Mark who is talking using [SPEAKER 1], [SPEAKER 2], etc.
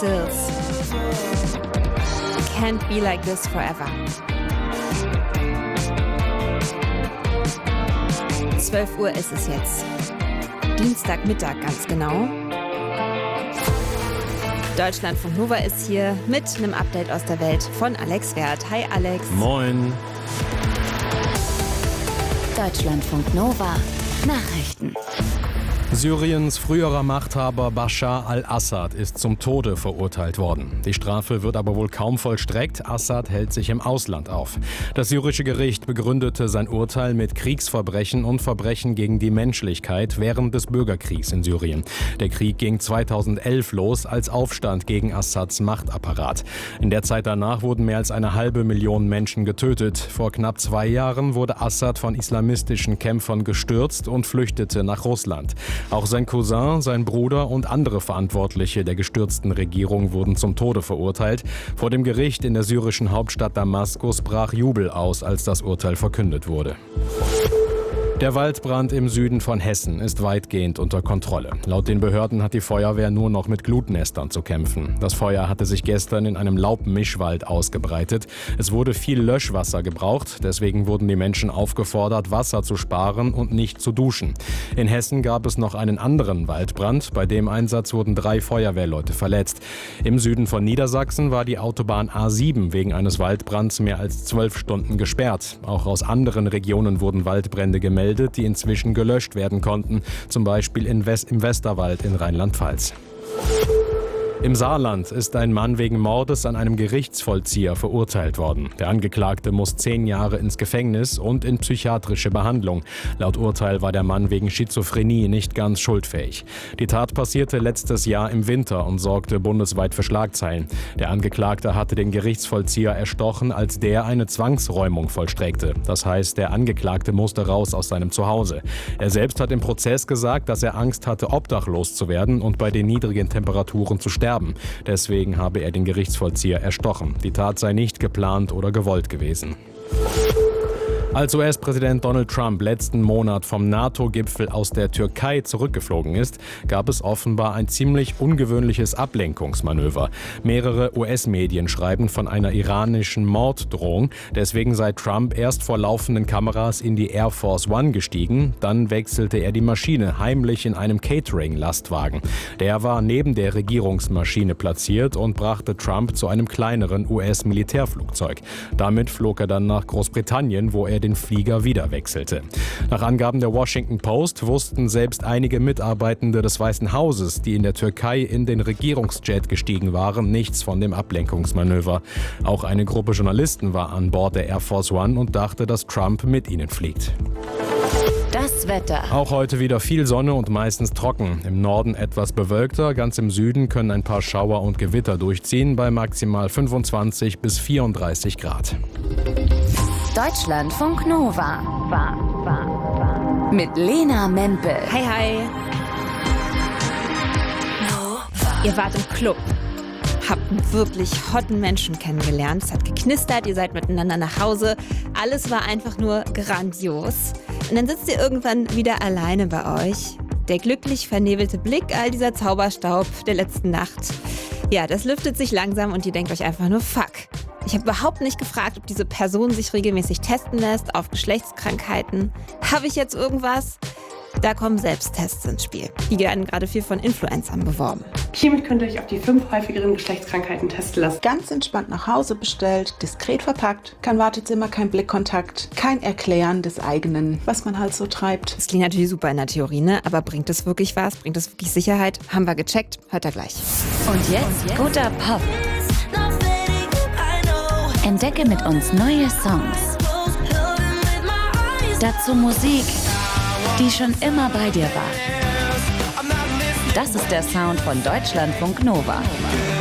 [SPEAKER 1] Stills. Can't be like this forever. 12 Uhr ist es jetzt. Dienstagmittag ganz genau. Deutschlandfunk Nova ist hier mit einem Update aus der Welt von Alex Werth. Hi Alex.
[SPEAKER 2] Moin.
[SPEAKER 3] Deutschlandfunk Nova Nachrichten.
[SPEAKER 2] Syriens früherer Machthaber Bashar al-Assad ist zum Tode verurteilt worden. Die Strafe wird aber wohl kaum vollstreckt. Assad hält sich im Ausland auf. Das syrische Gericht begründete sein Urteil mit Kriegsverbrechen und Verbrechen gegen die Menschlichkeit während des Bürgerkriegs in Syrien. Der Krieg ging 2011 los als Aufstand gegen Assads Machtapparat. In der Zeit danach wurden mehr als 500.000 Menschen getötet. Vor knapp 2 Jahren wurde Assad von islamistischen Kämpfern gestürzt und flüchtete nach Russland. Auch sein Cousin, sein Bruder und andere Verantwortliche der gestürzten Regierung wurden zum Tode verurteilt. Vor dem Gericht in der syrischen Hauptstadt Damaskus brach Jubel aus, als das Urteil verkündet wurde. Der Waldbrand im Süden von Hessen ist weitgehend unter Kontrolle. Laut den Behörden hat die Feuerwehr nur noch mit Glutnestern zu kämpfen. Das Feuer hatte sich gestern in einem Laubmischwald ausgebreitet. Es wurde viel Löschwasser gebraucht, deswegen wurden die Menschen aufgefordert, Wasser zu sparen und nicht zu duschen. In Hessen gab es noch einen anderen Waldbrand. Bei dem Einsatz wurden 3 Feuerwehrleute verletzt. Im Süden von Niedersachsen war die Autobahn A7 wegen eines Waldbrands mehr als 12 Stunden gesperrt. Auch aus anderen Regionen wurden Waldbrände gemeldet, die inzwischen gelöscht werden konnten, zum Beispiel im Westerwald in Rheinland-Pfalz. Im Saarland ist ein Mann wegen Mordes an einem Gerichtsvollzieher verurteilt worden. Der Angeklagte muss 10 Jahre ins Gefängnis und in psychiatrische Behandlung. Laut Urteil war der Mann wegen Schizophrenie nicht ganz schuldfähig. Die Tat passierte letztes Jahr im Winter und sorgte bundesweit für Schlagzeilen. Der Angeklagte hatte den Gerichtsvollzieher erstochen, als der eine Zwangsräumung vollstreckte. Das heißt, der Angeklagte musste raus aus seinem Zuhause. Er selbst hat im Prozess gesagt, dass er Angst hatte, obdachlos zu werden und bei den niedrigen Temperaturen zu sterben. Deswegen habe er den Gerichtsvollzieher erstochen. Die Tat sei nicht geplant oder gewollt gewesen. Als US-Präsident Donald Trump letzten Monat vom NATO-Gipfel aus der Türkei zurückgeflogen ist, gab es offenbar ein ziemlich ungewöhnliches Ablenkungsmanöver. Mehrere US-Medien schreiben von einer iranischen Morddrohung. Deswegen sei Trump erst vor laufenden Kameras in die Air Force One gestiegen. Dann wechselte er die Maschine heimlich in einem Catering-Lastwagen. Der war neben der Regierungsmaschine platziert und brachte Trump zu einem kleineren US-Militärflugzeug. Damit flog er dann nach Großbritannien, wo er den Flieger wieder wechselte. Nach Angaben der Washington Post wussten selbst einige Mitarbeitende des Weißen Hauses, die in der Türkei in den Regierungsjet gestiegen waren, nichts von dem Ablenkungsmanöver. Auch eine Gruppe Journalisten war an Bord der Air Force One und dachte, dass Trump mit ihnen fliegt.
[SPEAKER 3] Das Wetter.
[SPEAKER 2] Auch heute wieder viel Sonne und meistens trocken. Im Norden etwas bewölkter, ganz im Süden können ein paar Schauer und Gewitter durchziehen bei maximal 25 bis 34 Grad.
[SPEAKER 3] Deutschlandfunk Nova. Mit Lena Mempel.
[SPEAKER 1] Hi, hi. Ihr wart im Club. Habt einen wirklich hotten Menschen kennengelernt. Es hat geknistert, ihr seid miteinander nach Hause. Alles war einfach nur grandios. Und dann sitzt ihr irgendwann wieder alleine bei euch. Der glücklich vernebelte Blick, all dieser Zauberstaub der letzten Nacht. Ja, das lüftet sich langsam und ihr denkt euch einfach nur, fuck. Ich habe überhaupt nicht gefragt, ob diese Person sich regelmäßig testen lässt auf Geschlechtskrankheiten. Habe ich jetzt irgendwas? Da kommen Selbsttests ins Spiel. Die werden gerade viel von Influencern beworben.
[SPEAKER 4] Hiermit könnt ihr euch auf die 5 häufigeren Geschlechtskrankheiten testen lassen.
[SPEAKER 5] Ganz entspannt nach Hause bestellt, diskret verpackt, kein Wartezimmer, kein Blickkontakt, kein Erklären des eigenen, was man halt so treibt.
[SPEAKER 1] Das klingt natürlich super in der Theorie, ne? Aber bringt es wirklich was? Bringt es wirklich Sicherheit? Haben wir gecheckt? Hört ihr gleich.
[SPEAKER 3] Und jetzt guter Pop. Entdecke mit uns neue Songs. Dazu Musik, die schon immer bei dir war. Das ist der Sound von Deutschlandfunk Nova.